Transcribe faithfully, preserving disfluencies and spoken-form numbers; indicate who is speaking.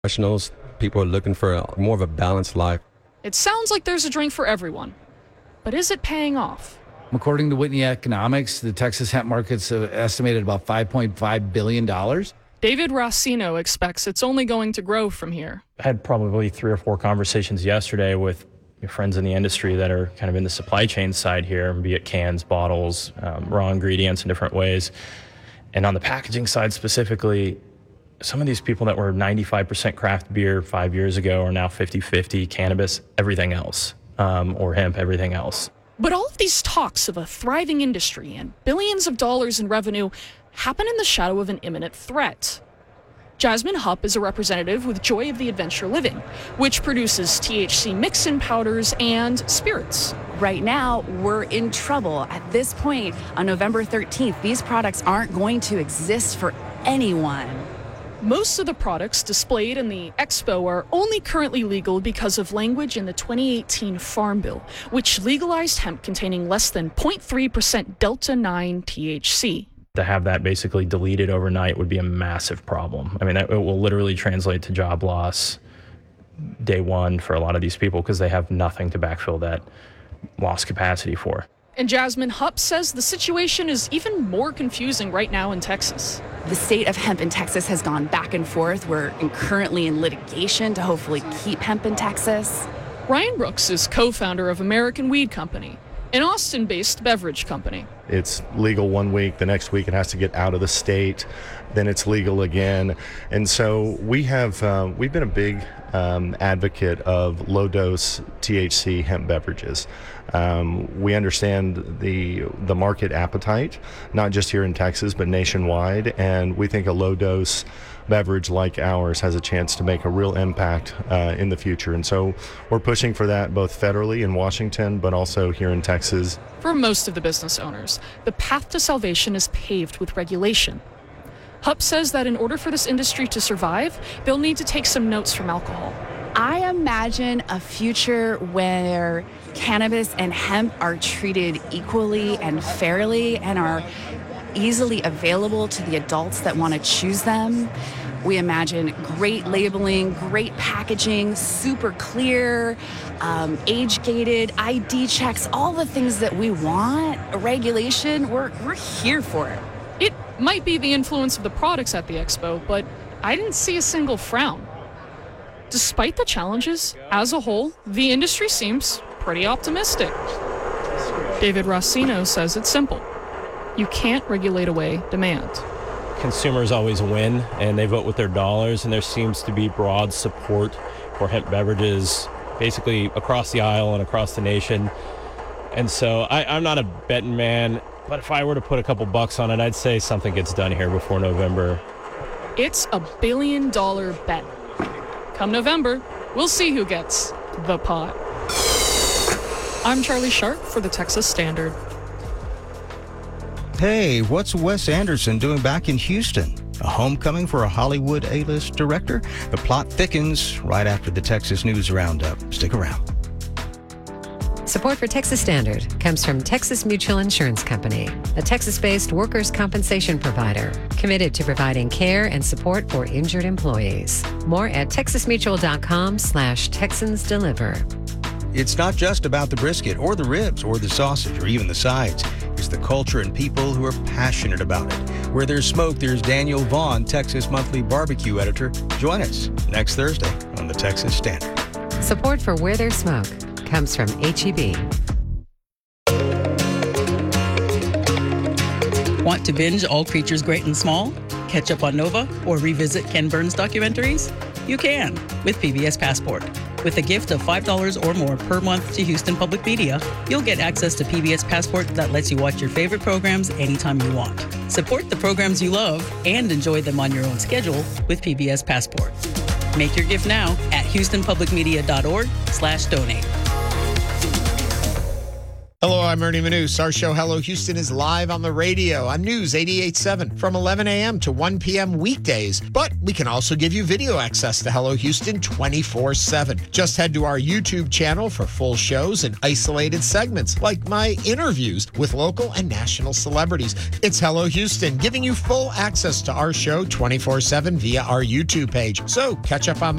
Speaker 1: Professionals, people are looking for a, more of a balanced life.
Speaker 2: It sounds like there's a drink for everyone, but is it paying off?
Speaker 3: According to Whitney Economics, the Texas hemp market's estimated about five point five billion dollars.
Speaker 2: David Rossino expects it's only going to grow from here.
Speaker 4: I had probably three or four conversations yesterday with friends in the industry that are kind of in the supply chain side here, be it cans, bottles, um, raw ingredients in different ways. And on the packaging side specifically, some of these people that were ninety-five percent craft beer five years ago are now fifty-fifty cannabis, everything else, um, or hemp, everything else.
Speaker 2: But all of these talks of a thriving industry and billions of dollars in revenue happen in the shadow of an imminent threat. Jasmine Hupp is a representative with Joy of the Adventure Living, which produces T H C mix-in powders and spirits.
Speaker 5: Right now, we're in trouble. At this point, on November thirteenth, these products aren't going to exist for anyone.
Speaker 2: Most of the products displayed in the expo are only currently legal because of language in the twenty eighteen Farm Bill, which legalized hemp containing less than zero point three percent Delta nine T H C.
Speaker 4: To have that basically deleted overnight would be a massive problem. I mean, that, it will literally translate to job loss day one for a lot of these people because they have nothing to backfill that lost capacity for.
Speaker 2: And Jasmine Hupp says the situation is even more confusing right now in Texas.
Speaker 5: The state of hemp in Texas has gone back and forth. We're currently in litigation to hopefully keep hemp in Texas.
Speaker 2: Ryan Brooks is co-founder of American Weed Company, an Austin-based beverage company.
Speaker 6: It's legal one week, the next week it has to get out of the state, then it's legal again. And so we have, uh, we've been a big um, advocate of low-dose T H C hemp beverages. Um, we understand the the market appetite, not just here in Texas, but nationwide, and we think a low-dose beverage like ours has a chance to make a real impact uh, in the future. And so we're pushing for that both federally in Washington, but also here in Texas.
Speaker 2: For most of the business owners, the path to salvation is paved with regulation. Hupp says that in order for this industry to survive, they'll need to take some notes from alcohol.
Speaker 5: I imagine a future where cannabis and hemp are treated equally and fairly and are easily available to the adults that want to choose them. We imagine great labeling, great packaging, super clear, um, age-gated, I D checks, all the things that we want. Regulation, we're, we're here for it.
Speaker 2: It might be the influence of the products at the expo, but I didn't see a single frown. Despite the challenges, as a whole, the industry seems pretty optimistic. David Rossino says it's simple. You can't regulate away demand.
Speaker 4: Consumers always win, and they vote with their dollars, and there seems to be broad support for hemp beverages basically across the aisle and across the nation. And so I, I'm not a betting man, but if I were to put a couple bucks on it, I'd say something gets done here before November.
Speaker 2: It's a billion dollar bet. Come November, we'll see who gets the pot. I'm Charlie Sharp for the Texas Standard.
Speaker 7: Hey, what's Wes Anderson doing back in Houston? A homecoming for a Hollywood A-list director? The plot thickens right after the Texas News Roundup. Stick around.
Speaker 8: Support for Texas Standard comes from Texas Mutual Insurance Company, a Texas-based workers' compensation provider committed to providing care and support for injured employees. More at texasmutual.com slash Texans Deliver.
Speaker 7: It's not just about the brisket or the ribs or the sausage or even the sides. It's the culture and people who are passionate about it. Where there's smoke, there's Daniel Vaughn, Texas Monthly Barbecue Editor. Join us next Thursday on the Texas Standard.
Speaker 8: Support for Where There's Smoke comes from H E B.
Speaker 9: Want to binge All Creatures Great and Small? Catch up on Nova or revisit Ken Burns documentaries? You can with P B S Passport. With a gift of five dollars or more per month to Houston Public Media, you'll get access to P B S Passport that lets you watch your favorite programs anytime you want. Support the programs you love and enjoy them on your own schedule with P B S Passport. Make your gift now at houstonpublicmedia.org slash donate.
Speaker 10: Hello, I'm Ernie Manous. Our show, Hello Houston, is live on the radio on News eighty-eight point seven from eleven a.m. to one p.m. weekdays. But we can also give you video access to Hello Houston twenty-four seven. Just head to our YouTube channel for full shows and isolated segments like my interviews with local and national celebrities. It's Hello Houston, giving you full access to our show twenty-four seven via our YouTube page. So catch up on the